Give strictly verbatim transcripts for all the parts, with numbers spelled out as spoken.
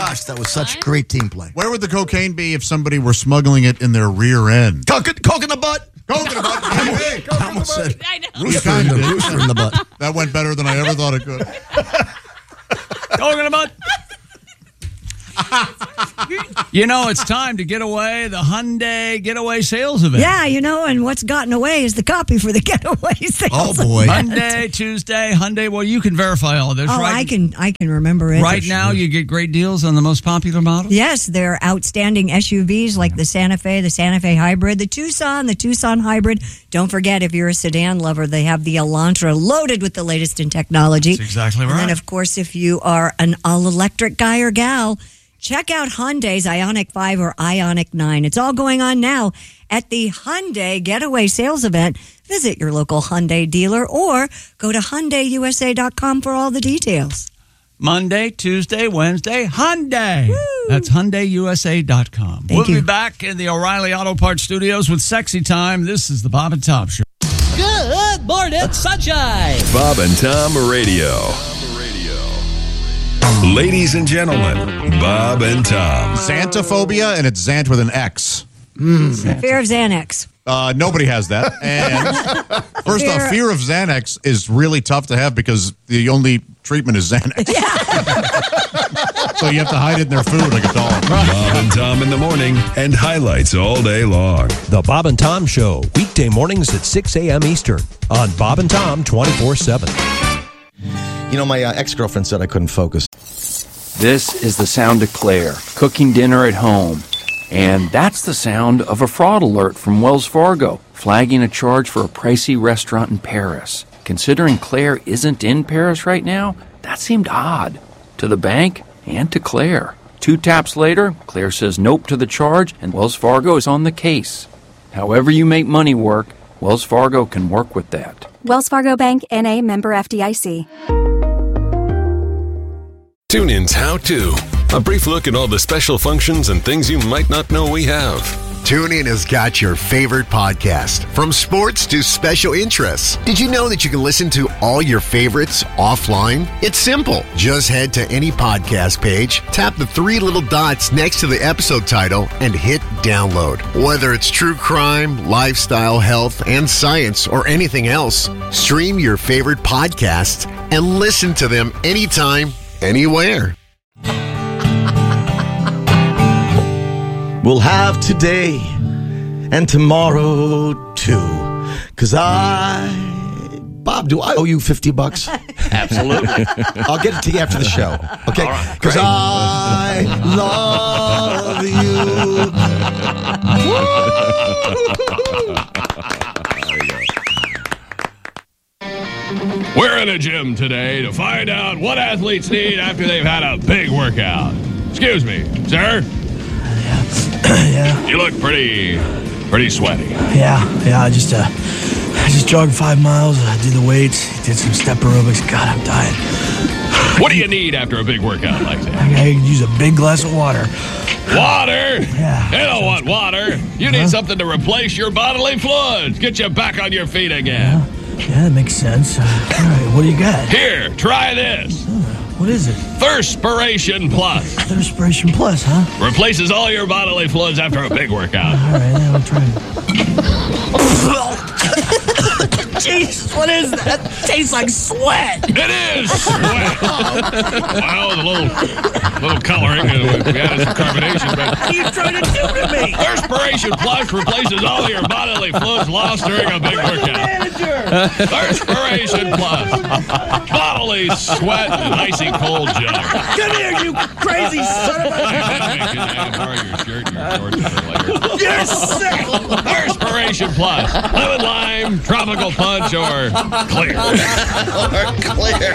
gosh, that was such great team play. Where would the cocaine be if somebody were smuggling it in their rear end? Coke, coke in the butt. Coke in the butt. Hey, coke I almost said I know. rooster in the, rooster in the butt. That went better than I ever thought it could. Talking about. You know, it's time to get away, the Hyundai Getaway Sales Event. Yeah, you know, and what's gotten away is the copy for the Getaway Sales Oh, boy. Event. Monday, Tuesday, Hyundai. Well, you can verify all this, Oh, right? I can, I can remember it. Right now, you get great deals on the most popular models? Yes, they're outstanding S U Vs like the Santa Fe, the Santa Fe Hybrid, the Tucson, the Tucson Hybrid. Don't forget, if you're a sedan lover, they have the Elantra loaded with the latest in technology. That's exactly right. And then, of course, if you are an all-electric guy or gal, check out Hyundai's Ioniq five or Ioniq nine. It's all going on now at the Hyundai Getaway Sales Event. Visit your local Hyundai dealer or go to Hyundai U S A dot com for all the details. Monday, Tuesday, Wednesday, Hyundai. Woo. That's Hyundai U S A dot com. Thank We'll you. be back in the O'Reilly Auto Parts Studios with Sexy Time. This is the Bob and Tom Show. Good morning, sunshine. Bob and Tom Radio. Ladies and gentlemen, Bob and Tom. Xantophobia, and it's Xant with an X. Fear of Xanax. Uh, nobody has that. And first Fear- off, fear of Xanax is really tough to have because the only treatment is Xanax. So you have to hide it in their food like a dog. Bob and Tom in the morning and highlights all day long. The Bob and Tom Show, weekday mornings at six a.m. Eastern on Bob and Tom twenty-four seven. You know, my uh, ex-girlfriend said I couldn't focus. This is the sound of Claire cooking dinner at home. And that's the sound of a fraud alert from Wells Fargo, flagging a charge for a pricey restaurant in Paris. Considering Claire isn't in Paris right now, that seemed odd. To the bank and to Claire. Two taps later, Claire says nope to the charge, and Wells Fargo is on the case. However you make money work, Wells Fargo can work with that. Wells Fargo Bank, N A, member F D I C. TuneIn's How To. A brief look at all the special functions and things you might not know we have. TuneIn has got your favorite podcast, from sports to special interests. Did you know that you can listen to all your favorites offline? It's simple. Just head to any podcast page, tap the three little dots next to the episode title, and hit download. Whether it's true crime, lifestyle, health, and science, or anything else, stream your favorite podcasts and listen to them anytime, anywhere. We'll have today and tomorrow too. Cause I, Bob, do I owe you fifty bucks? Absolutely. I'll get it to you after the show. Okay? All right, Cause great. I love you. We're in a gym today to find out what athletes need after they've had a big workout. Excuse me, sir? Yeah. You look pretty, pretty sweaty. Yeah, yeah. I just, uh, I just jogged five miles. I did the weights, did some step aerobics. God, I'm dying. What do you need after a big workout like that? I could use a big glass of water. Water? Yeah. You don't want water. You need something to replace your bodily fluids. Get you back on your feet again. Yeah, that makes sense. Uh, all right, what do you got? Here, try this. What is it? Thirspiration Plus. Thirspiration Plus, huh? Replaces all your bodily fluids after a big workout. All right, I'll try it. Jesus, what is that? Tastes like sweat. It is sweat. Well, the little, little coloring, and we added some carbonation, but... What are you trying to do to me? Thirspiration Plus replaces all your bodily fluids lost during a big workout. Thirspiration Plus. Bodily sweat and icy cold jug. Come here, you crazy son of a... Borrow your shirt and your shorts for later. You're sick. Thirspiration Plus. Lemon lime, tropical punch, or clear. Or clear.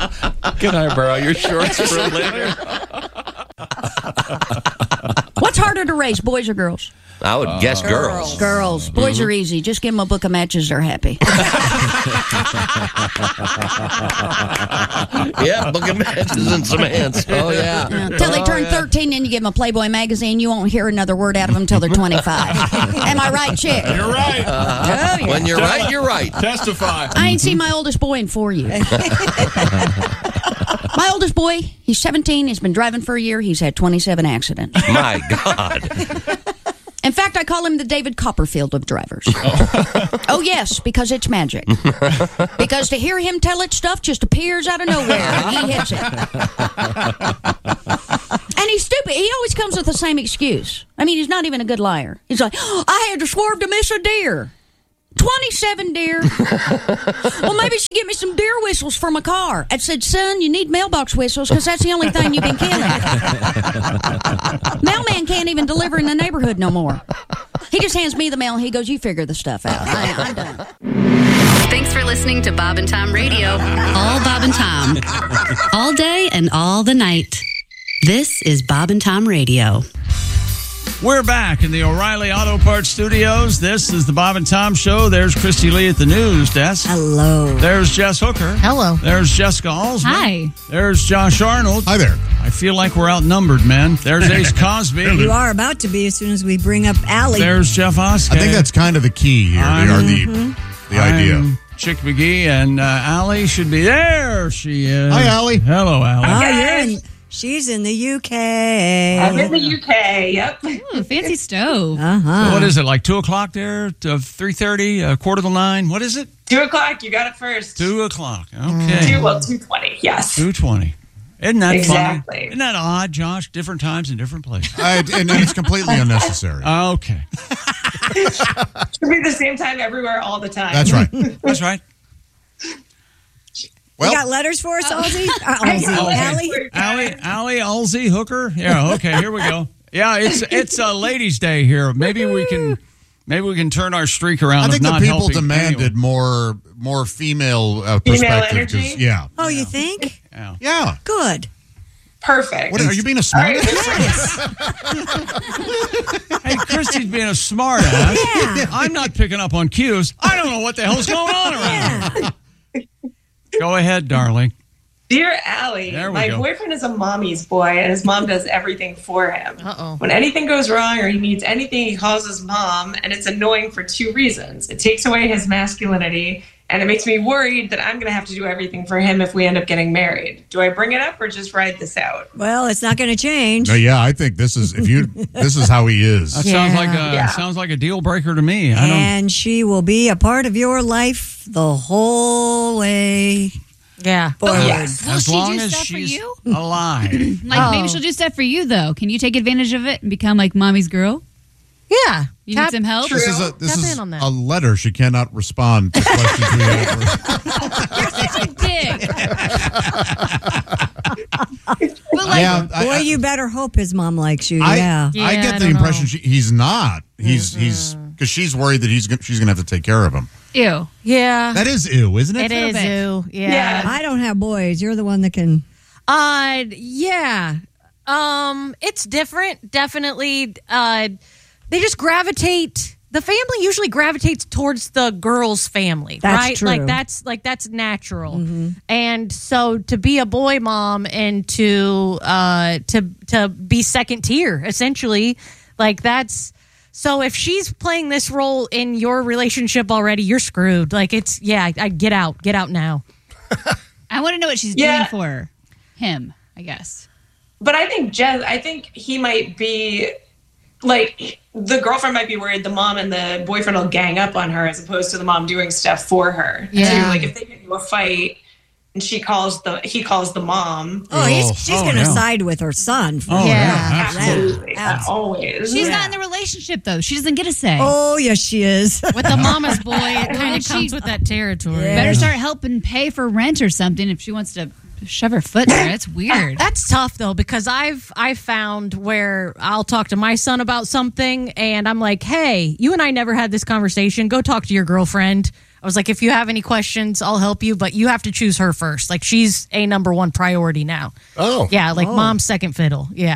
Can I borrow your shorts for later? What's harder harder to raise, boys or girls? I would uh, guess girls. Girls. Boys mm-hmm. are easy. Just give them a book of matches. They're happy. Yeah, book of matches and some ants. Oh, yeah. yeah. Until they oh, turn yeah. thirteen, then you give them a Playboy magazine. You won't hear another word out of them until they're twenty-five. Am I right, Chick? You're right. Uh, oh, yeah. When you're Tell right, you're right. Testify. I ain't seen my oldest boy in four years. My oldest boy, he's seventeen. He's been driving for a year. He's had twenty-seven accidents. My God. In fact, I call him the David Copperfield of drivers. Oh, oh yes, because it's magic. Because to hear him tell it stuff just appears out of nowhere and he hits it. And he's stupid. He always comes with the same excuse. I mean, he's not even a good liar. He's like, oh, I had to swerve to miss a deer. twenty-seven deer. Well, maybe you should get me some deer whistles for my car. I said, son, you need mailbox whistles because that's the only thing you've been killing. Mailman can't even deliver in the neighborhood no more. He just hands me the mail and he goes, you figure the stuff out. I, I'm done. Thanks for listening to Bob and Tom Radio. All Bob and Tom. All day and all the night. This is Bob and Tom Radio. We're back in the O'Reilly Auto Parts Studios. This is the Bob and Tom Show. There's Christy Lee at the news desk. Hello. There's Jess Hooker. Hello. There's Jessica Alsman. Hi. There's Josh Arnold. Hi there. I feel like we're outnumbered, man. There's Ace Cosby. You are about to be as soon as we bring up Allie. There's Jeff Oskay. I think that's kind of the key here, I'm, or the, mm-hmm. the idea. I'm Chick McGee, and uh, Allie should be there. She is. Hi, Allie. Hello, Allie. Oh, you're in, she's in the U K. I'm in the U K, yep. Ooh, fancy stove. Uh-huh. So what is it, like two o'clock there, to three thirty, uh, quarter to nine? What is it? two o'clock, you got it first. two o'clock, okay. Two, well, two twenty, yes. two twenty. Isn't that exactly. funny? Isn't that odd, Josh? Different times in different places. I, and it's completely unnecessary. Okay. Should be the same time everywhere all the time. That's right. That's right. Well, you got letters for us, Alzie? Uh, Alzie. Allie? Allie, Allie, Alzie, Hooker. Yeah, okay, here we go. Yeah, it's it's a ladies' day here. Maybe we can maybe we can turn our streak around. I think of not the people helping demanded anyone. more more female uh, Female perspective. energy? 'cause- Yeah. Oh, you think? Yeah. Yeah. Good. Perfect. What, are you being a smart All ass? Hey, Christy's being a smart ass. Yeah. I'm not picking up on cues. I don't know what the hell's going on around here. Go ahead, darling. Dear Allie, There we my go. boyfriend is a mommy's boy, and his mom does everything for him. Uh-oh. When anything goes wrong or he needs anything, he calls his mom, and it's annoying for two reasons. It takes away his masculinity, and it makes me worried that I'm going to have to do everything for him if we end up getting married. Do I bring it up or just ride this out? Well, it's not going to change. No, yeah, I think this is if you this is how he is. That Yeah. sounds like a Yeah. sounds like a deal breaker to me. I don't. And she will be a part of your life the whole way Yeah. forward. Yes. Will as she long do as stuff for she's you? alive. Like Oh. maybe she'll do stuff for you though. Can you take advantage of it and become like mommy's girl? Yeah. You Tap- need some help? This is a this Tap is in on that. a letter. She cannot respond to questions we have. You're such a dick. But like, Yeah, I- Boy, I- you better hope his mom likes you. I, yeah. I Yeah, get I the don't impression know. she, he's not. He's he's because she's worried that he's gon- she's gonna have to take care of him. ew. Yeah. That is ew, isn't it? It is, bit. ooh. Yeah. Yeah. I don't have boys. You're the one that can. Uh, yeah. Um, it's different. Definitely. Uh, they just gravitate. The family usually gravitates towards the girl's family, That's right? true. Like that's like that's natural. And so to be a boy mom and to uh to to be second tier, essentially, like that's. So if she's playing this role in your relationship already, you're screwed. Like it's yeah, I, I get out, get out now. I want to know what she's Yeah. doing for him, I guess. But I think Jez, I think he might be like the girlfriend might be worried the mom and the boyfriend will gang up on her as opposed to the mom doing stuff for her. Yeah. Too. Like if they get into a fight and she calls the he calls the mom. Oh, he's, she's oh, going to yeah. side with her son. Oh, yeah, Yeah. Absolutely. Yeah. Always. She's Yeah. not in the relationship though. She doesn't get a say. Oh, yes, she is. With the mama's boy, it kind of comes with that territory. Yeah. Better start helping pay for rent or something if she wants to shove her foot in there. That's weird. That's tough though, because I've I've found where I'll talk to my son about something and I'm like, hey, you and I never had this conversation. Go talk to your girlfriend. I was like, if you have any questions, I'll help you, but you have to choose her first. Like she's a number one priority now. Oh. Yeah, like Oh. mom's second fiddle. Yeah.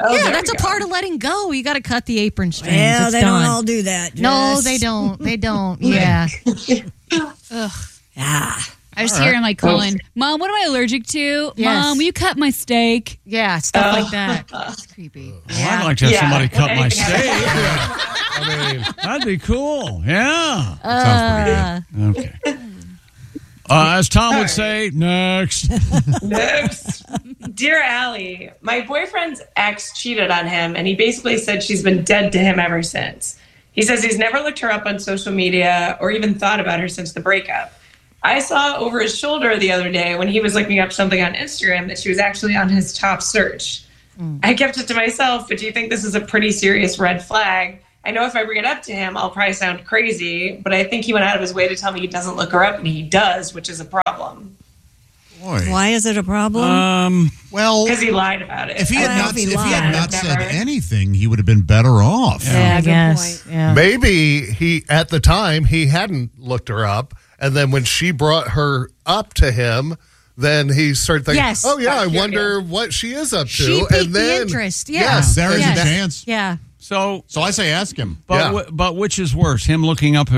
Oh, yeah, there that's we a go. part of letting go. You got to cut the apron strings. Well, It's they done. don't all do that. No, Jess. they don't. They don't. Yeah. Ugh. Ah. I was All right. hearing like calling, Mom, what am I allergic to? Yes. Mom, will you cut my steak? Yeah, stuff like that. That's creepy. I'd like to have Yeah. somebody cut my Anything steak. happens. I mean, that'd be cool. Yeah. Uh, Okay. Uh, as Tom would say, next. Next. Dear Allie, my boyfriend's ex cheated on him, and he basically said she's been dead to him ever since. He says he's never looked her up on social media or even thought about her since the breakup. I saw over his shoulder the other day when he was looking up something on Instagram that she was actually on his top search. Mm. I kept it to myself, but do you think this is a pretty serious red flag? I know if I bring it up to him, I'll probably sound crazy, but I think he went out of his way to tell me he doesn't look her up, and he does, which is a problem. Boy. Why is it a problem? Um, well, because he lied about it. If he had Well, not, if he if he had lied. not said Never. anything, he would have been better off. yeah, I good guess. point. Yeah. Maybe he, at the time, he hadn't looked her up. And then when she brought her up to him, then he started thinking, Yes. oh, yeah, I Here, wonder what she is up to. She piqued and the then, interest. Yeah. Yes, There is Yes. a chance. Yeah. So, So I say ask him. but Yeah. w- but which is worse, him looking up